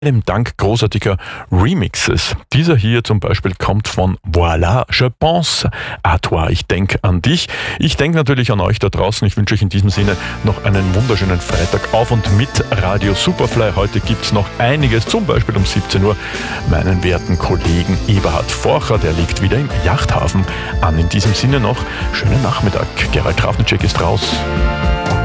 Dank großartiger Remixes. Dieser hier zum Beispiel kommt von Voilà, je pense à toi. Ich denke an dich. Ich denke natürlich an euch da draußen. Ich wünsche euch in diesem Sinne noch einen wunderschönen Freitag auf und mit Radio Superfly. Heute gibt's noch einiges, zum Beispiel um 17 Uhr meinen werten Kollegen Eberhard Forcher, der liegt wieder im Yachthafen an. In diesem Sinne noch schönen Nachmittag. Gerald Trafnicek ist raus.